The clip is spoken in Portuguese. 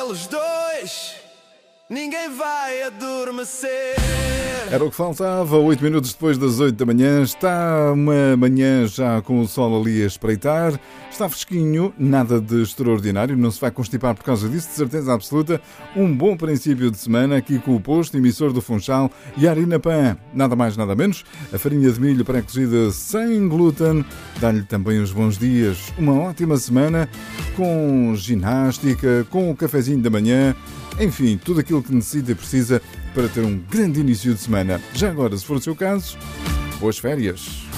eles dois, ninguém vai adormecer. Era o que faltava, 8 minutos depois das 8 da manhã. Está uma manhã já com o sol ali a espreitar. Está fresquinho, nada de extraordinário, não se vai constipar por causa disso, de certeza absoluta. Um bom princípio de semana aqui com o posto emissor do Funchal e a Harina Pan. Nada mais, nada menos. A farinha de milho pré-cozida sem glúten dá-lhe também os bons dias. Uma ótima semana com ginástica, com o cafezinho da manhã. Enfim, tudo aquilo que necessita e precisa para ter um grande início de semana. Já agora, se for o seu caso, boas férias.